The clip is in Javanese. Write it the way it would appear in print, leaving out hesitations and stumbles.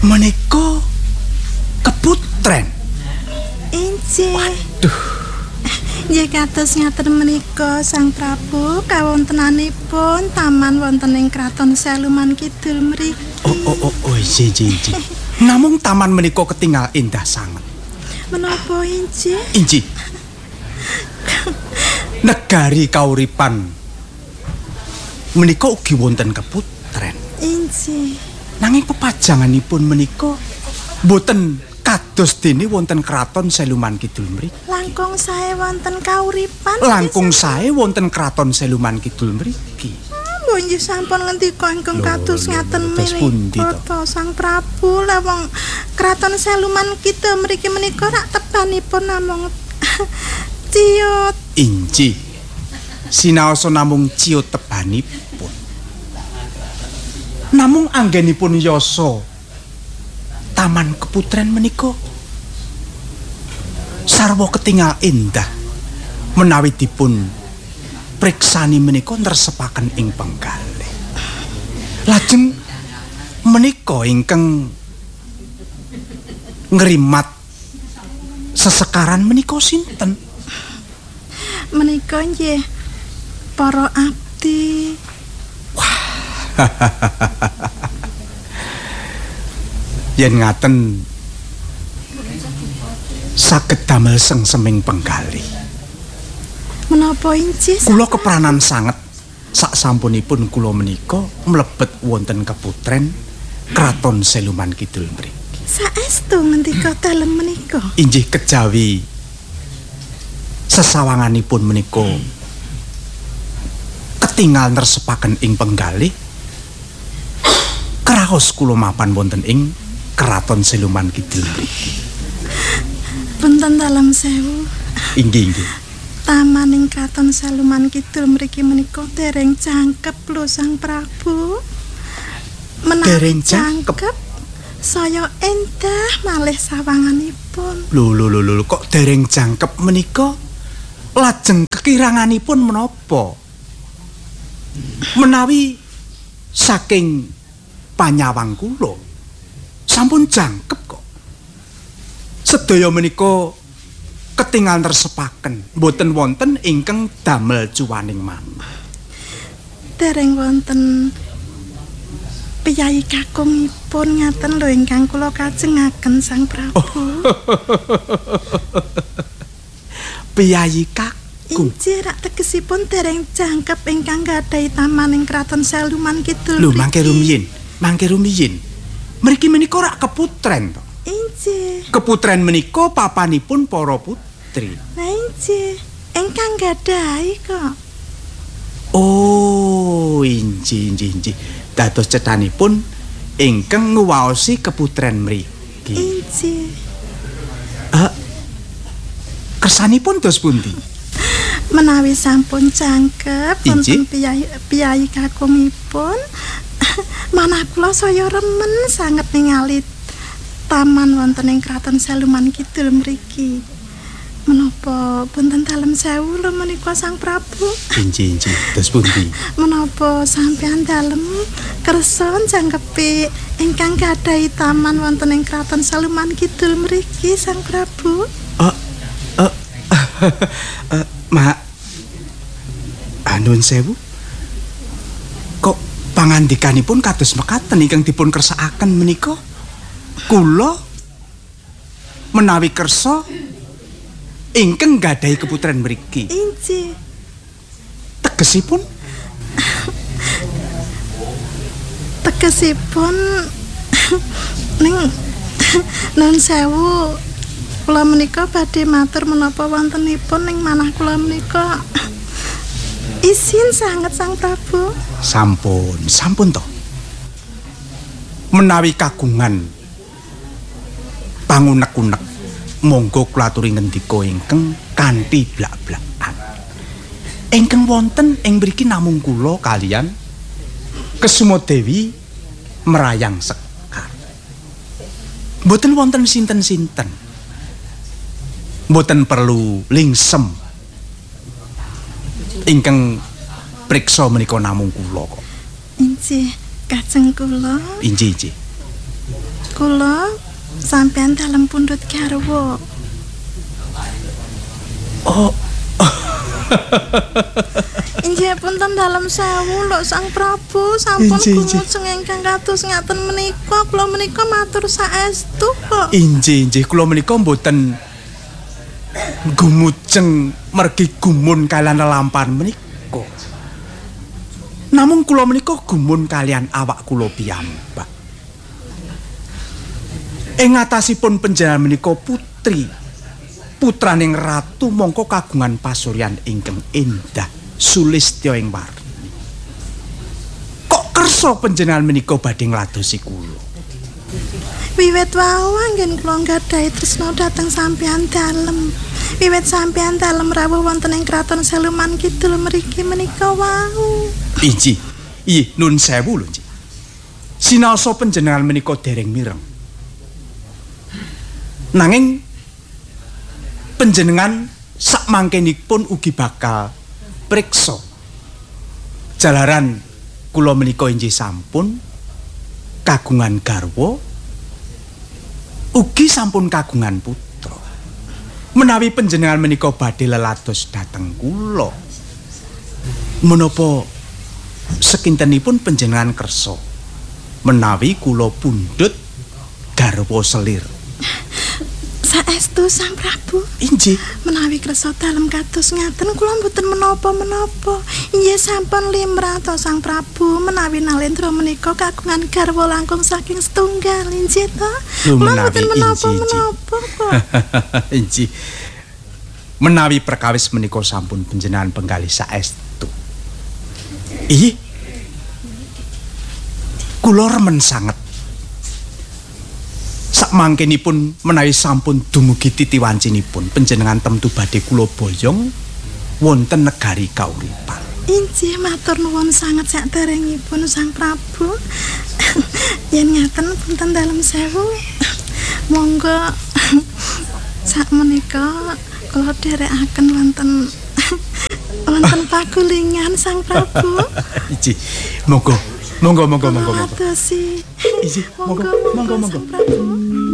Menika keputren. Injih. Waduh. Nggih kados ngaten menika Sang Prabu kawontenanipun taman wonten ing Kraton Seluman Kidul mriki. Oh, injih. Namung taman menika ketingal endah sanget. Menapa injih? Injih. Negari kauripan menika ugi wonten keputren. Injih. Nanging pepajanganipun menika boten kados dene wonten Kraton Seluman Kidul mriki. Langkung sae wonten kauripan. Langkung sae wonten Kraton Seluman Kidul mriki. Mbok nggih sampun ngendika ingkang kados ngaten menika Sang Prabu lah wong Kraton Seluman Kidul mriki menika rak tebanipun namung ciut. Injih. Sinaosa namung ciut tebanipun. Namung anggenipun yasa taman keputren menika sarwa ketingal endah menawi dipun priksani menika nresepaken ing penggalih. Lajeng menika ingkang ngrimat sesekaran menika sinten? Menika nggih para abdi. Yen ngaten saged damel sengseming penggalih. Menapa injih? Kula kepranan sanget saksampunipun kula menika mlebet wonten keputren Kraton Seluman Kidul mriki. Saestu ngendika dalem menika. Injih kejawi sesawanganipun menika ketingal nresepaken ing penggalih kraos kula mapan wonten ing Kraton Seluman Kidul mriki. Punten dalem sewu. Inggih. Taman ing Kraton Seluman Kidul mriki menika dereng jangkep lho Sang Prabu. Menawi jangkep saya endah malih sawanganipun. Lho kok dereng jangkep menika? Lajeng kekiranganipun menapa? Menawi saking panyawang kula sampun jangkep kok. Sedaya menika ketingal nresepaken, boten wonten ingkang damel cuwaning manah. Dereng wonten piyayi kakungipun ngaten lho ingkang kula kajengaken Sang Prabu. Piyayi kakung. Injih rak tegesipun dereng jangkep ingkang gadhahi taman ing Kraton Seluman Kidul. Lho mangke rumiyin. Mriki menika rak keputren to. Injih. Keputren menika papanipun para putri. Lah injih, ingkang gadhahi kok. Oh, injih. Dados cethanipun ingkang nguwaosi keputren mriki. Injih. Kersanipun dos pundi? Menawi sampun jangkep wonten Injih. piyayi kakungipun, manah kula saya remen sanget ningali taman wonten ing Kraton Seluman Kidul mriki. Menapa punten dalem sewu lho menika Sang Prabu? Injih, dos pundi? Menapa sampeyan dalem kersa jangkepi ingkang gadhahi taman wonten ing Kraton Seluman Kidul mriki Sang Prabu? Mak, nuwun sewu. Kok pangandikanipun kados mekaten ingkang dipun kersakaken menika? Kula menawi kersa ingkang gadhahi keputren mriki. Injih. Tegesipun? Tegesipun ning nun sewu kula menika badhe matur menapa wontenipun ing manah kula menika isin sanget Sang Prabu. Sampun to. Menawi kagungan pangunek-unek monggo kula aturi ngendika ingkang kanthi blak-blakan. Ingkang wonten ing mriki namung kula kaliyan Kesumadewi Merayang Sekar. Mboten wonten sinten-sinten. Mboten perlu lingsem. Ingkang priksa menika namung kula kok. Injih, kajeng kula. Injih. kula sampean dalem pundhut garwa. Oh, Inggih punten dalem sewu lho Sang Prabu, sampun gumujeng ingkang kados ngaten menika, kula menika matur saestu kok. injih kula menika mboten gumujeng mergi gumun kalian lelampahan menika. Namung kula menika gumun kalian awak kula piyambak. Ing atasipun panjenengan menika putraning ratu mongko kagungan pasuryan ingkang endah sulistya ing warni. Kok kersa panjenengan menika badhe ngladosi kula? Wiwit wau anggen kula nggadahi tresna dhateng sampeyan dalem. Wiwit sampeyan dalem rawuh wonten ing kraton Seluman Kidul mriki menika wau. Inji, nun sewu lho, Inji. Sinaosa panjenengan menika dereng mireng. Nanging panjenengan sakmangkenipun ugi bakal priksa. Jalaran kula menika injih sampun kagungan garwa ugi sampun kagungan putra. Menawi panjenengan menika badhe lelados dhateng kula, menapa sekintenipun panjenengan kersa menawi kula pundhut garwa selir? Saestu Sang Prabu. Injih. Menawi kersa dalem kados ngaten kula mboten menapa-menapa. Inggih sampun limrah Sang Prabu menawi Nalendra menika kagungan garwa langkung saking setunggal injih to. Kula mboten menapa-menapa kok. Injih. Menawi perkawis menika sampun panjenengan penggalih saestu. Injih. Kula remen sanget. Sakmangkenipun menawi sampun dumugi titi wancinipun panjenengan temtu badhe kula boyong wonten negari kauripan. Injih matur nuwun sanget saderengipun Sang Prabu. Yen ngaten punten dalem sewu. Monggo sakmenika kula dherekaken wonten pagulingan Sang Prabu. Injih. Monggo. Adosi. Injih, monggo. Sang Prabu.